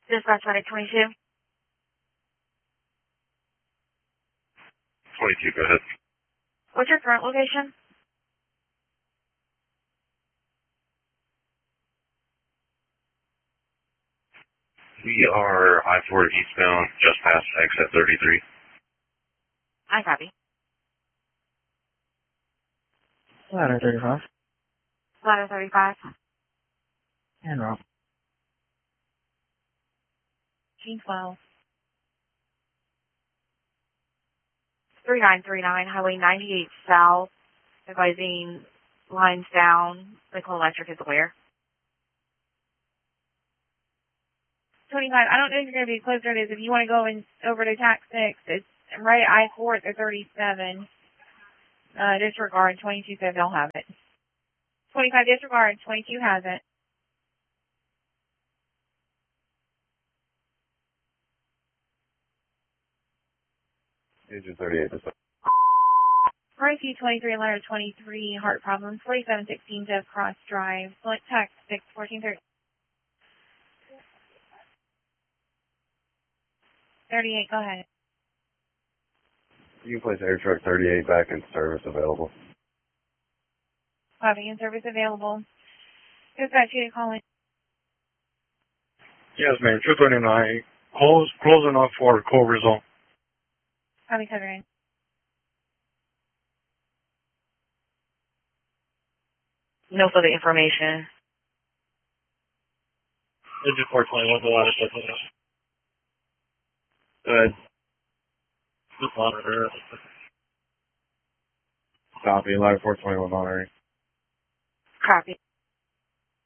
Dispatch Medic 22. 22, go ahead. What's your current location? We are I-4 eastbound, just past exit 33. I copy. Ladder 35. Ladder 35. And route. 1812. 3939, Highway 98 South. Advising lines down. Lakeland Electric is aware. 25, I don't know if you're going to be closer to this. If you want to go over to TAC 6, it's right at I-4 at the 37. Disregard, 22 said they'll have it. 25, disregard, 22 has it. Agent 38, this RIQ 23, letter 23, heart problems, 4716 Dev Cross Drive, select text 6, 1430. 38, go ahead. You can place Air Truck 38 back in service available. Copy in service available. Dispatch you to call in. Yes, ma'am. 229. Close enough for call result. Copy covering. No further information. Agent 421, the ladder 421. Good. Just monitor. Copy, ladder 421 monitoring. Copy.